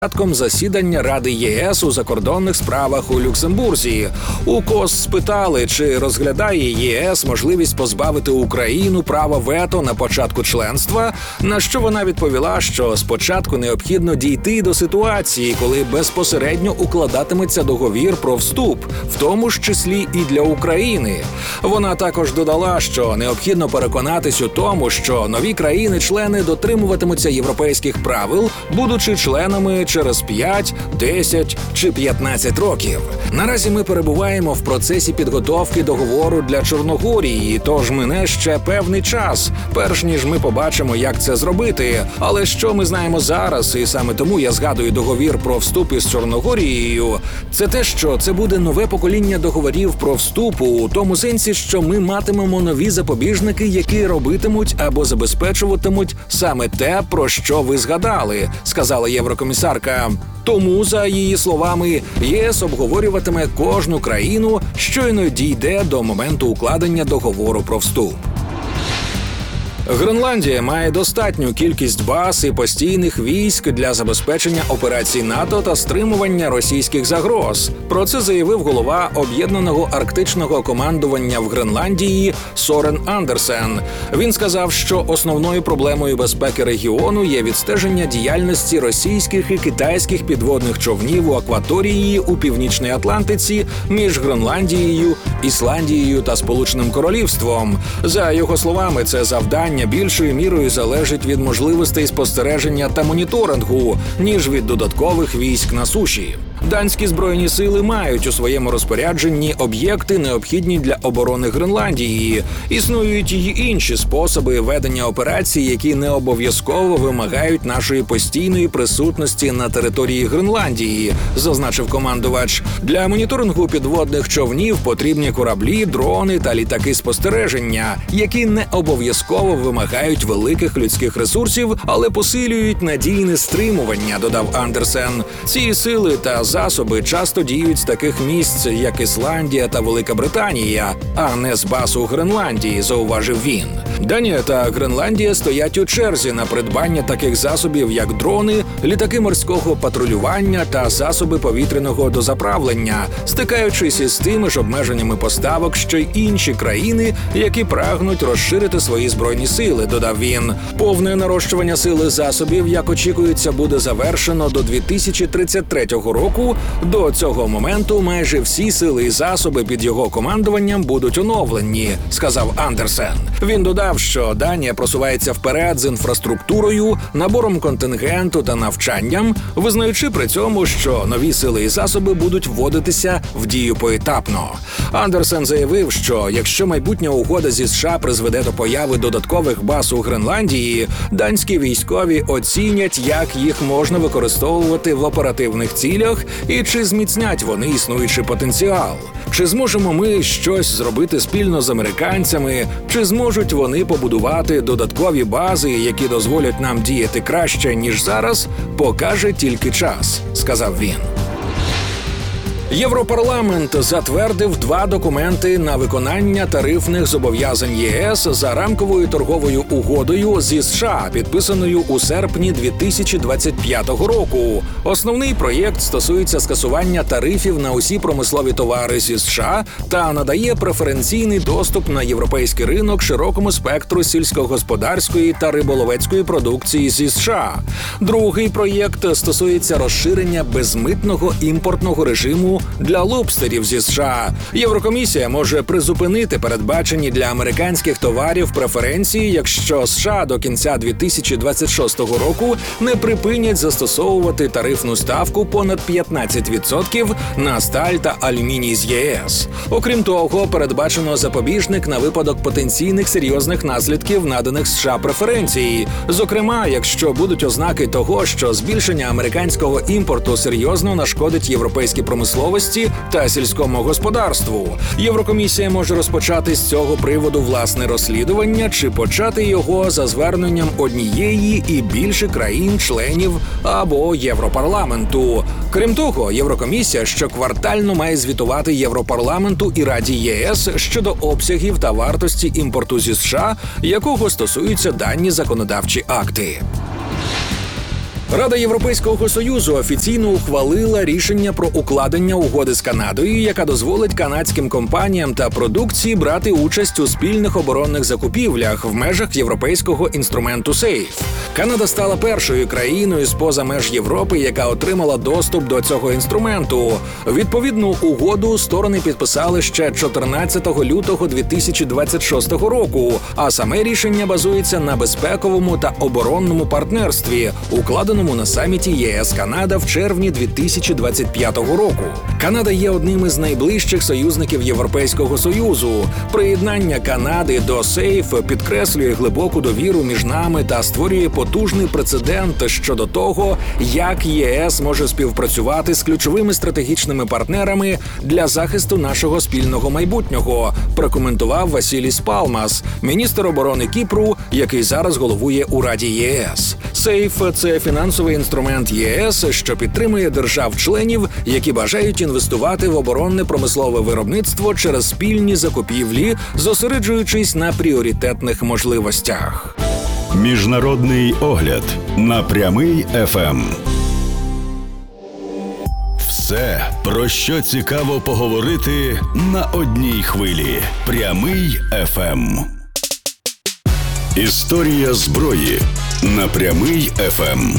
початком засідання Ради ЄС у закордонних справах у Люксембурзі. У КОС спитали, чи розглядає ЄС можливість позбавити Україну права вето на початку членства, на що вона відповіла, що спочатку необхідно дійти до ситуації, коли безпосередньо укладатиметься договір про вступ, в тому ж числі і для України. Вона також додала, що необхідно переконатись у тому, що нові країни-члени дотримуватимуться європейських правил, будучи членами через 5, 10 чи 15 років. Наразі ми перебуваємо в процесі підготовки договору для Чорногорії, тож мине ще певний час, перш ніж ми побачимо, як це зробити. Але що ми знаємо зараз, і саме тому я згадую договір про вступ із Чорногорією, це те, що це буде нове покоління договорів про вступ у тому сенсі, що ми матимемо нові запобіжники, які робитимуть або забезпечуватимуть саме те, про що ви згадали, сказала єврокомісарка. Тому, за її словами, ЄС обговорюватиме кожну країну, щойно дійде до моменту укладення договору про вступ. Гренландія має достатню кількість баз і постійних військ для забезпечення операцій НАТО та стримування російських загроз. Про це заявив голова Об'єднаного арктичного командування в Гренландії Сорен Андерсен. Він сказав, що основною проблемою безпеки регіону є відстеження діяльності російських і китайських підводних човнів у акваторії у Північній Атлантиці між Гренландією, Ісландією та Сполученим Королівством. За його словами, це завдання більшою мірою залежить від можливостей спостереження та моніторингу, ніж від додаткових військ на суші. Данські збройні сили мають у своєму розпорядженні об'єкти, необхідні для оборони Гренландії. Існують й інші способи ведення операцій, які не обов'язково вимагають нашої постійної присутності на території Гренландії, зазначив командувач. Для моніторингу підводних човнів потрібні кораблі, дрони та літаки спостереження, які не обов'язково вимагають великих людських ресурсів, але посилюють надійне стримування, додав Андерсен. Ці сили та засоби часто діють з таких місць, як Ісландія та Велика Британія, а не з баз у Гренландії, зауважив він. Данія та Гренландія стоять у черзі на придбання таких засобів, як дрони, літаки морського патрулювання та засоби повітряного дозаправлення, стикаючись із тими ж обмеженнями поставок, що й інші країни, які прагнуть розширити свої збройні сили, додав він. Повне нарощування сили засобів, як очікується, буде завершено до 2033 року. До цього моменту майже всі сили і засоби під його командуванням будуть оновлені, сказав Андерсен. Він додав, що Данія просувається вперед з інфраструктурою, набором контингенту та навчанням, визнаючи при цьому, що нові сили і засоби будуть вводитися в дію поетапно. Андерсен заявив, що якщо майбутня угода зі США призведе до появи додаткових баз у Гренландії, данські військові оцінять, як їх можна використовувати в оперативних цілях і чи зміцнять вони існуючий потенціал. Чи зможемо ми щось зробити спільно з американцями, чи зможуть вони побудувати додаткові бази, які дозволять нам діяти краще, ніж зараз, покаже тільки час, сказав він. Європарламент затвердив 2 документи на виконання тарифних зобов'язань ЄС за рамковою торговою угодою зі США, підписаною у серпні 2025 року. Основний проєкт стосується скасування тарифів на усі промислові товари зі США та надає преференційний доступ на європейський ринок широкому спектру сільськогосподарської та риболовецької продукції зі США. Другий проєкт стосується розширення безмитного імпортного режиму для лобстерів зі США. Єврокомісія може призупинити передбачені для американських товарів преференції, якщо США до кінця 2026 року не припинять застосовувати тарифну ставку понад 15% на сталь та алюміній з ЄС. Окрім того, передбачено запобіжник на випадок потенційних серйозних наслідків наданих США преференцій. Зокрема, якщо будуть ознаки того, що збільшення американського імпорту серйозно нашкодить європейській промисловості та сільському господарству. Єврокомісія може розпочати з цього приводу власне розслідування чи почати його за зверненням однієї і більше країн-членів або Європарламенту. Крім того, Єврокомісія щоквартально має звітувати Європарламенту і Раді ЄС щодо обсягів та вартості імпорту зі США, якого стосуються дані законодавчі акти. Рада Європейського Союзу офіційно ухвалила рішення про укладення угоди з Канадою, яка дозволить канадським компаніям та продукції брати участь у спільних оборонних закупівлях в межах європейського інструменту SAFE. Канада стала першою країною з-поза меж Європи, яка отримала доступ до цього інструменту. Відповідну угоду сторони підписали ще 14 лютого 2026 року, а саме рішення базується на безпековому та оборонному партнерстві, укладеному на саміті ЄС-Канада в червні 2025 року. Канада є одним із найближчих союзників Європейського Союзу. Приєднання Канади до SAFE підкреслює глибоку довіру між нами та створює потужний прецедент щодо того, як ЄС може співпрацювати з ключовими стратегічними партнерами для захисту нашого спільного майбутнього, прокоментував Васіліс Палмас, міністр оборони Кіпру, який зараз головує у Раді ЄС. SAFE – це фінансовий інструмент ЄС, що підтримує держав-членів, які бажають інвестувати в оборонне промислове виробництво через спільні закупівлі, зосереджуючись на пріоритетних можливостях. Міжнародний огляд на Прямий ФМ. Все, про що цікаво поговорити на одній хвилі. Прямий ФМ. Історія зброї на Прямий ФМ.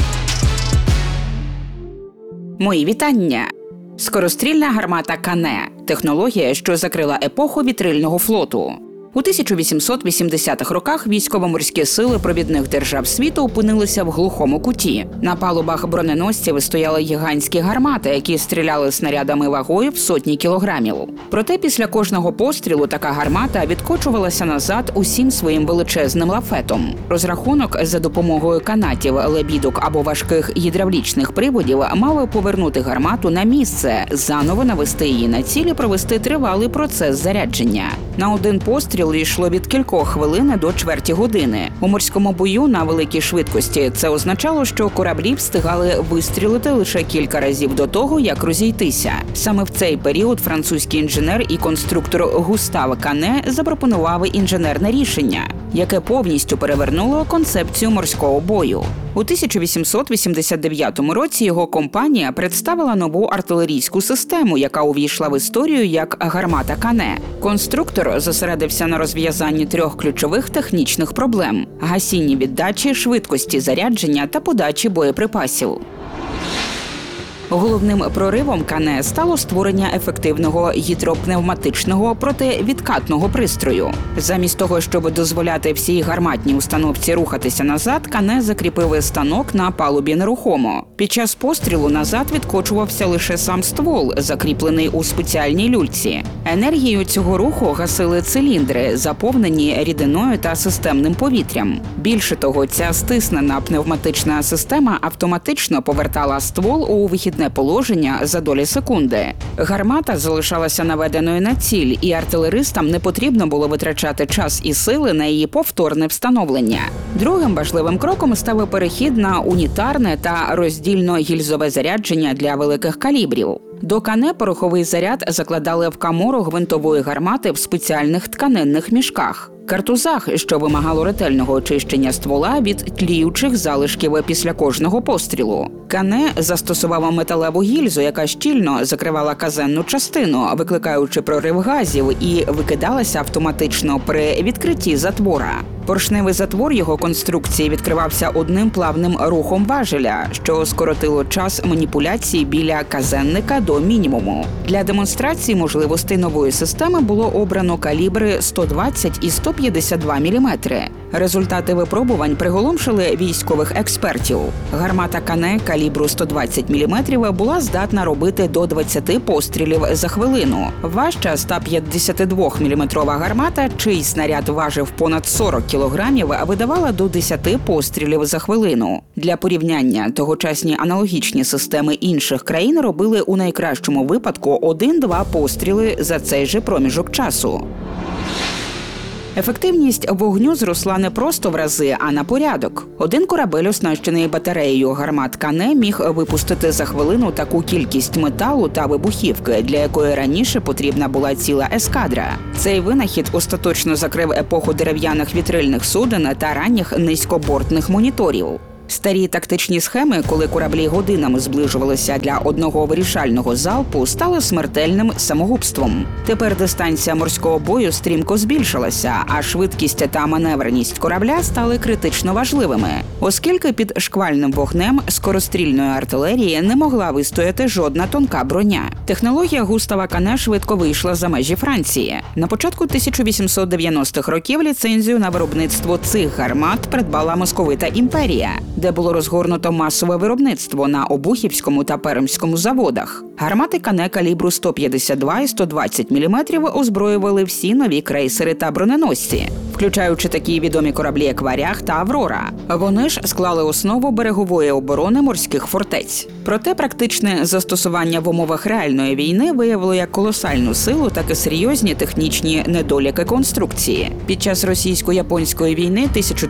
Мої вітання. Скорострільна гармата Кане – технологія, що закрила епоху вітрильного флоту. У 1880-х роках військово-морські сили провідних держав світу опинилися в глухому куті. На палубах броненосців стояли гігантські гармати, які стріляли снарядами вагою в сотні кілограмів. Проте після кожного пострілу така гармата відкочувалася назад усім своїм величезним лафетом. Розрахунок за допомогою канатів, лебідок або важких гідравлічних приводів мав повернути гармату на місце, заново навести її на ціль і провести тривалий процес зарядження. На один постріл йшло від кількох хвилин до чверті години. У морському бою на великій швидкості це означало, що кораблі встигали вистрілити лише кілька разів до того, як розійтися. Саме в цей період французький інженер і конструктор Густав Кане запропонував інженерне рішення, яке повністю перевернуло концепцію морського бою. У 1889 році його компанія представила нову артилерійську систему, яка увійшла в історію як гармата Кане. Конструктор зосередився на розв'язанні трьох ключових технічних проблем – гасінні віддачі, швидкості зарядження та подачі боєприпасів. Головним проривом Кане стало створення ефективного гідропневматичного противідкатного пристрою. Замість того, щоб дозволяти всій гарматній установці рухатися назад, Кане закріпив станок на палубі нерухомо. Під час пострілу назад відкочувався лише сам ствол, закріплений у спеціальній люльці. Енергією цього руху гасили циліндри, заповнені рідиною та системним повітрям. Більше того, ця стиснена пневматична система автоматично повертала ствол у вихідне положення за долі секунди. Гармата залишалася наведеною на ціль, і артилеристам не потрібно було витрачати час і сили на її повторне встановлення. Другим важливим кроком став перехід на унітарне та роздільно-гільзове зарядження для великих калібрів. До Кане пороховий заряд закладали в камору гвинтової гармати в спеціальних тканинних мішках. Картузах, що вимагало ретельного очищення ствола від тліючих залишків після кожного пострілу. Кане застосував металеву гільзу, яка щільно закривала казенну частину, викликаючи прорив газів, і викидалася автоматично при відкритті затвора. Поршневий затвор його конструкції відкривався одним плавним рухом важеля, що скоротило час маніпуляції біля казенника до мінімуму. Для демонстрації можливостей нової системи було обрано калібри 120 і 152 мм. Результати випробувань приголомшили військових експертів. Гармата Кане калібру 120 мм була здатна робити до 20 пострілів за хвилину. Важча 152-мм гармата, чий снаряд важив понад 40 кілограмів, видавала до 10 пострілів за хвилину. Для порівняння, тогочасні аналогічні системи інших країн робили у найкращому випадку 1-2 постріли за цей же проміжок часу. Ефективність вогню зросла не просто в рази, а на порядок. Один корабель, оснащений батареєю гармат Кане, міг випустити за хвилину таку кількість металу та вибухівки, для якої раніше потрібна була ціла ескадра. Цей винахід остаточно закрив епоху дерев'яних вітрильних суден та ранніх низькобортних моніторів. Старі тактичні схеми, коли кораблі годинами зближувалися для одного вирішального залпу, стали смертельним самогубством. Тепер дистанція морського бою стрімко збільшилася, а швидкість та маневреність корабля стали критично важливими, оскільки під шквальним вогнем скорострільної артилерії не могла вистояти жодна тонка броня. Технологія Густава Кане швидко вийшла за межі Франції. На початку 1890-х років ліцензію на виробництво цих гармат придбала Московита імперія, де було розгорнуто масове виробництво на Обухівському та Пермському заводах. Гармати Кане калібру 152 і 120 мм озброювали всі нові крейсери та броненосці, включаючи такі відомі кораблі, як Варяг та Аврора. Вони ж склали основу берегової оборони морських фортець. Проте практичне застосування в умовах реальної війни виявило як колосальну силу, так і серйозні технічні недоліки конструкції. Під час російсько-японської війни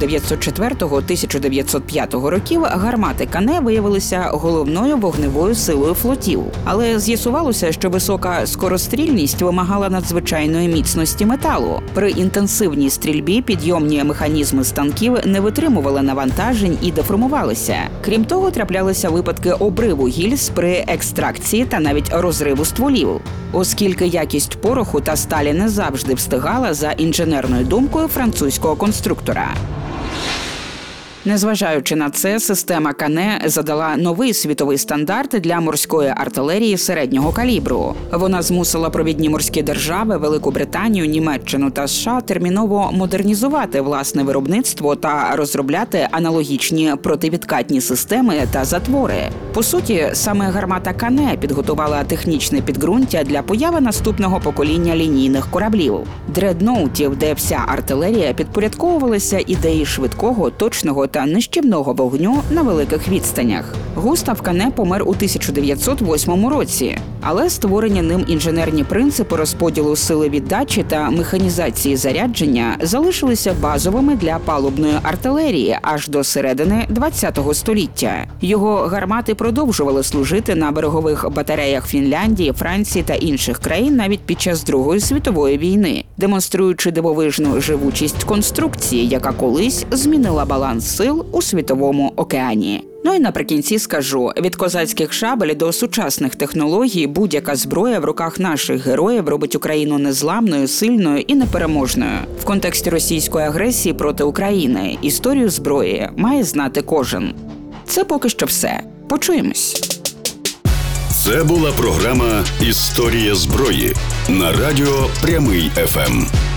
1904-1905 років гармати Кане виявилися головною вогневою силою флотів. Але з'ясувалося, що висока скорострільність вимагала надзвичайної міцності металу. При інтенсивній стрільбі підйомні механізми станків не витримували навантажень і деформувалися. Крім того, траплялися випадки обриву гільз при екстракції та навіть розриву стволів, оскільки якість пороху та сталі не завжди встигала за інженерною думкою французького конструктора. Незважаючи на це, система Кане задала новий світовий стандарт для морської артилерії середнього калібру. Вона змусила провідні морські держави – Велику Британію, Німеччину та США – терміново модернізувати власне виробництво та розробляти аналогічні противідкатні системи та затвори. По суті, саме гармата Кане підготувала технічне підґрунтя для появи наступного покоління лінійних кораблів – дредноутів, де вся артилерія підпорядковувалася ідеї швидкого, точного та нищівного вогню на великих відстанях. Густав Кане помер у 1908 році, але створені ним інженерні принципи розподілу сили віддачі та механізації зарядження залишилися базовими для палубної артилерії аж до середини ХХ століття. Його гармати продовжували служити на берегових батареях Фінляндії, Франції та інших країн навіть під час Другої світової війни, демонструючи дивовижну живучість конструкції, яка колись змінила баланс сил у світовому океані. Ну і наприкінці скажу, від козацьких шабель до сучасних технологій будь-яка зброя в руках наших героїв робить Україну незламною, сильною і непереможною. В контексті російської агресії проти України історію зброї має знати кожен. Це поки що все. Почуємось. Це була програма «Історія зброї» на радіо Прямий ФМ.